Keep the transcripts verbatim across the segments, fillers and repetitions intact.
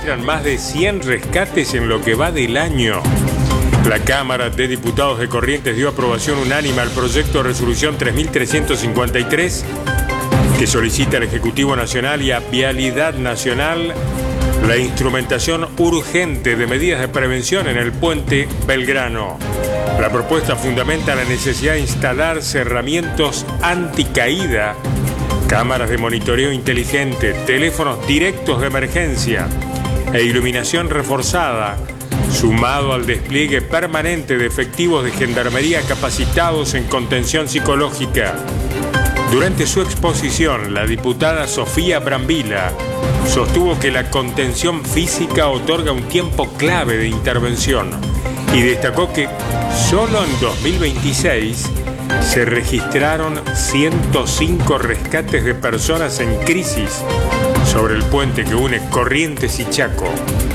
registran más de cien rescates en lo que va del año. La Cámara de Diputados de Corrientes dio aprobación unánime al proyecto de resolución tres mil trescientos cincuenta y tres que solicita al Ejecutivo Nacional y a Vialidad Nacional la instrumentación urgente de medidas de prevención en el puente Belgrano. La propuesta fundamenta la necesidad de instalar cerramientos anticaída, cámaras de monitoreo inteligente, teléfonos directos de emergencia e iluminación reforzada, sumado al despliegue permanente de efectivos de gendarmería capacitados en contención psicológica. Durante su exposición, la diputada Sofía Brambila sostuvo que la contención física otorga un tiempo clave de intervención y destacó que solo en dos mil veintiséis se registraron ciento cinco rescates de personas en crisis sobre el puente que une Corrientes y Chaco.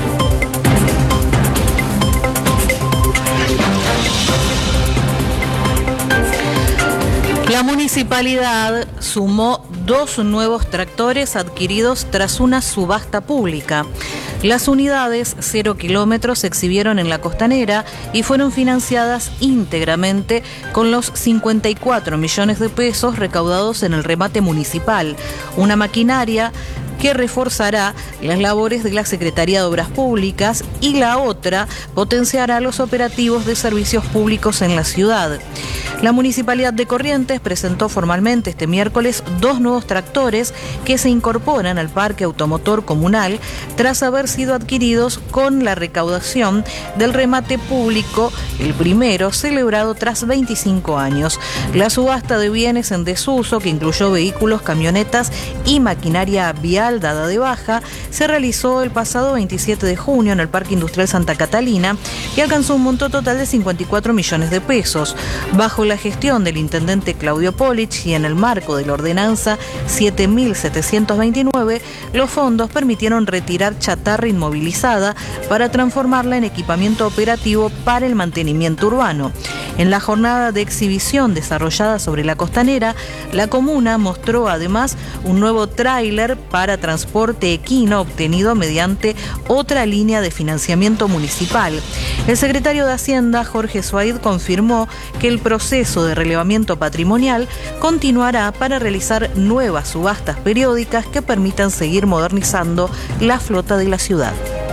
La municipalidad sumó dos nuevos tractores adquiridos tras una subasta pública. Las unidades cero kilómetros se exhibieron en la Costanera y fueron financiadas íntegramente con los cincuenta y cuatro millones de pesos recaudados en el remate municipal, una maquinaria que reforzará las labores de la Secretaría de Obras Públicas y la otra potenciará los operativos de servicios públicos en la ciudad. La Municipalidad de Corrientes presentó formalmente este miércoles dos nuevos tractores que se incorporan al parque automotor comunal tras haber sido adquiridos con la recaudación del remate público, el primero celebrado tras veinticinco años. La subasta de bienes en desuso, que incluyó vehículos, camionetas y maquinaria vial dada de baja, se realizó el pasado veintisiete de junio en el Parque Industrial Santa Catalina y alcanzó un monto total de cincuenta y cuatro millones de pesos. Bajo la gestión del intendente Claudio Polich y en el marco de la ordenanza siete mil setecientos veintinueve, los fondos permitieron retirar chatarra inmovilizada para transformarla en equipamiento operativo para el mantenimiento urbano. En la jornada de exhibición desarrollada sobre la Costanera, la comuna mostró además un nuevo tráiler para transporte equino obtenido mediante otra línea de financiamiento municipal. El secretario de Hacienda, Jorge Suaid, confirmó que el proceso de relevamiento patrimonial continuará para realizar nuevas subastas periódicas que permitan seguir modernizando la flota de la ciudad.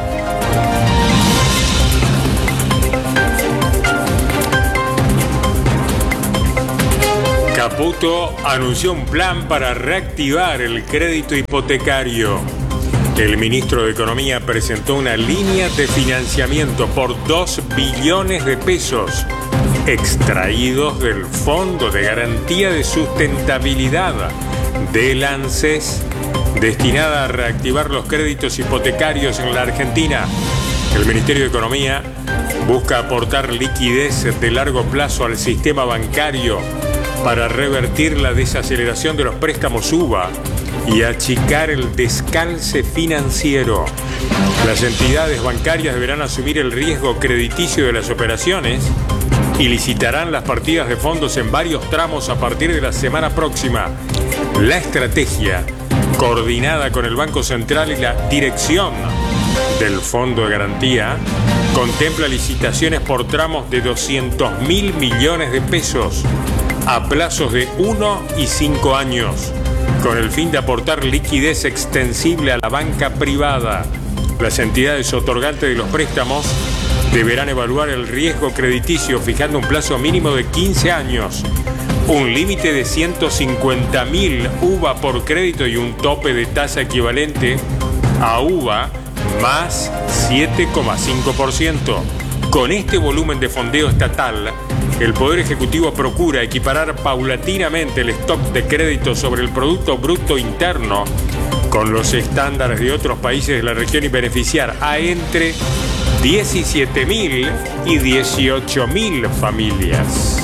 Caputo anunció un plan para reactivar el crédito hipotecario. El ministro de Economía presentó una línea de financiamiento por dos billones de pesos extraídos del Fondo de Garantía de Sustentabilidad del ANSES, destinada a reactivar los créditos hipotecarios en la Argentina. El Ministerio de Economía busca aportar liquidez de largo plazo al sistema bancario para revertir la desaceleración de los préstamos U V A y achicar el descalce financiero. Las entidades bancarias deberán asumir el riesgo crediticio de las operaciones y licitarán las partidas de fondos en varios tramos a partir de la semana próxima. La estrategia, coordinada con el Banco Central y la dirección del Fondo de Garantía, contempla licitaciones por tramos de doscientos mil millones de pesos a plazos de uno y cinco años, con el fin de aportar liquidez extensible a la banca privada. Las entidades otorgantes de los préstamos deberán evaluar el riesgo crediticio fijando un plazo mínimo de quince años, un límite de ciento cincuenta mil U V A por crédito y un tope de tasa equivalente a U V A más siete coma cinco por ciento. Con este volumen de fondeo estatal, el Poder Ejecutivo procura equiparar paulatinamente el stock de crédito sobre el Producto Bruto Interno con los estándares de otros países de la región y beneficiar a entre diecisiete mil y dieciocho mil familias.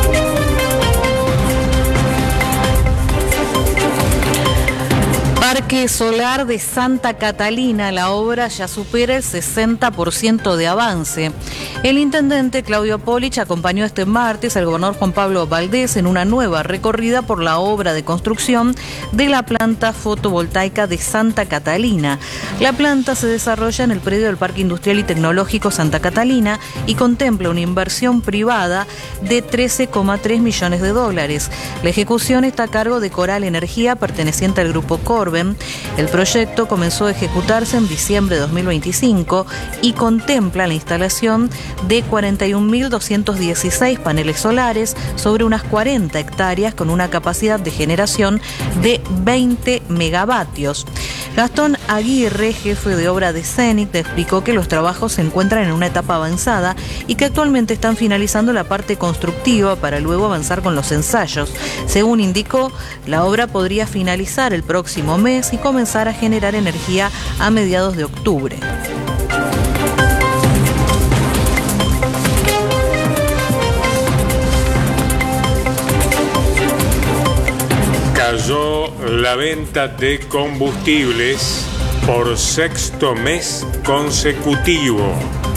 Parque Parque Solar de Santa Catalina, la obra ya supera el sesenta por ciento de avance. El intendente Claudio Polich acompañó este martes al gobernador Juan Pablo Valdés en una nueva recorrida por la obra de construcción de la planta fotovoltaica de Santa Catalina. La planta se desarrolla en el predio del Parque Industrial y Tecnológico Santa Catalina y contempla una inversión privada de trece coma tres millones de dólares. La ejecución está a cargo de Coral Energía, perteneciente al grupo Corben. El proyecto comenzó a ejecutarse en diciembre de dos mil veinticinco y contempla la instalación de cuarenta y un mil doscientos dieciséis paneles solares sobre unas cuarenta hectáreas con una capacidad de generación de veinte megavatios. Gastón Aguirre, jefe de obra de CENIC, explicó que los trabajos se encuentran en una etapa avanzada y que actualmente están finalizando la parte constructiva para luego avanzar con los ensayos. Según indicó, la obra podría finalizar el próximo mes y comenzar a generar energía a mediados de octubre. Cayó la venta de combustibles por sexto mes consecutivo.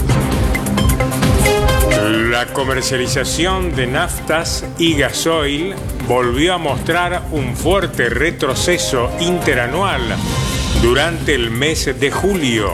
La comercialización de naftas y gasoil volvió a mostrar un fuerte retroceso interanual durante el mes de julio.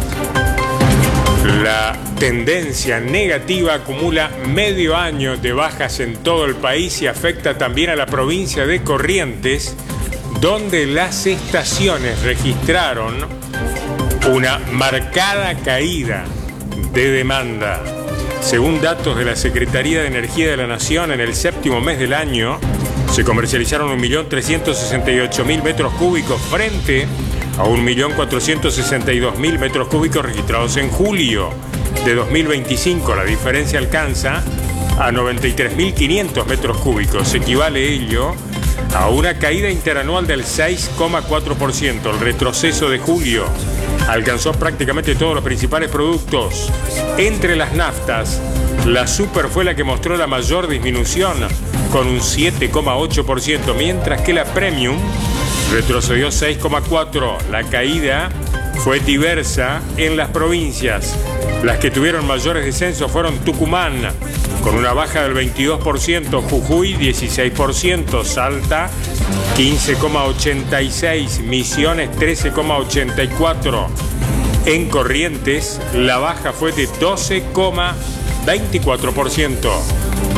La tendencia negativa acumula medio año de bajas en todo el país y afecta también a la provincia de Corrientes, donde las estaciones registraron una marcada caída de demanda. Según datos de la Secretaría de Energía de la Nación, en el séptimo mes del año se comercializaron un millón trescientos sesenta y ocho mil metros cúbicos frente a un millón cuatrocientos sesenta y dos mil metros cúbicos registrados en julio de dos mil veinticinco. La diferencia alcanza a noventa y tres mil quinientos metros cúbicos. Equivale ello a una caída interanual del seis coma cuatro por ciento. El retroceso de julio alcanzó prácticamente todos los principales productos. Entre las naftas, la super fue la que mostró la mayor disminución, con un siete coma ocho por ciento, mientras que la premium retrocedió seis coma cuatro por ciento. La caída fue diversa en las provincias. Las que tuvieron mayores descensos fueron Tucumán, con una baja del veintidós por ciento, Jujuy dieciséis por ciento, Salta quince coma ochenta y seis por ciento, Misiones trece coma ochenta y cuatro por ciento. En Corrientes, la baja fue de doce coma veinticuatro por ciento.